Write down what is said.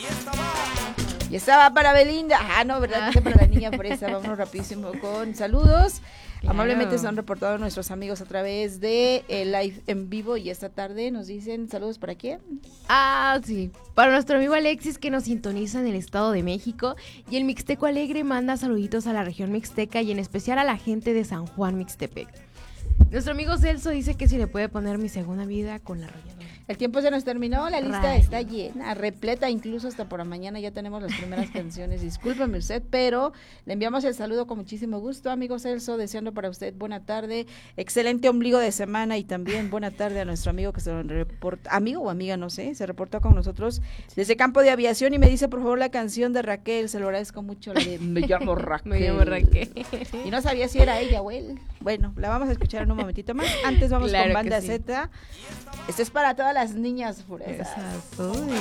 Y estaba para Belinda. Ah, no, ¿verdad? Que para la niña fresa. Vámonos rapidísimo con saludos. Claro. Amablemente se han reportado nuestros amigos a través de live en vivo y esta tarde nos dicen saludos para quién. Ah, sí, para nuestro amigo Alexis que nos sintoniza en el Estado de México, y el Mixteco Alegre manda saluditos a la región mixteca y en especial a la gente de San Juan Mixtepec. Nuestro amigo Celso dice que si le puede poner Mi Segunda Vida con La Arrolladora. El tiempo se nos terminó, la lista está llena, repleta, incluso hasta por la mañana ya tenemos las primeras canciones. Discúlpeme usted, pero le enviamos el saludo con muchísimo gusto, amigo Celso, deseando para usted buena tarde, excelente ombligo de semana y también buena tarde a nuestro amigo que se reporta, amigo o amiga, no sé, se reportó con nosotros desde Campo de Aviación y me dice por favor la canción de Raquel, se lo agradezco mucho, la de Me llamo Raquel. Me llamo Raquel. Y no sabía si era ella o él. Bueno, la vamos a escuchar en un momentito más. Antes vamos claro con Banda Z. Esto es para todas las niñas fresas.